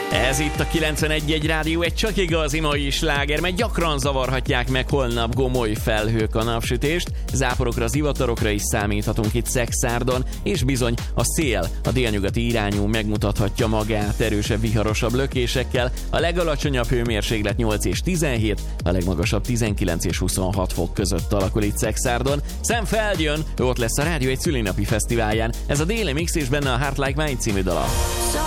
Ez itt a 91.1 Rádió, egy csak igazi mai sláger, mert gyakran zavarhatják meg holnap gomoly felhők a napsütést, záporokra, zivatarokra is számíthatunk itt Szekszárdon, és bizony a szél a délnyugati irányú megmutathatja magát erősebb, viharosabb lökésekkel, a legalacsonyabb hőmérséklet 8 és 17, a legmagasabb 19 és 26 fok között alakul itt Szekszárdon. Sam Feld jön, ott lesz a Rádió egy szülinapi fesztiválján, ez a Daily Mix és benne a Heart Like Mine című dala.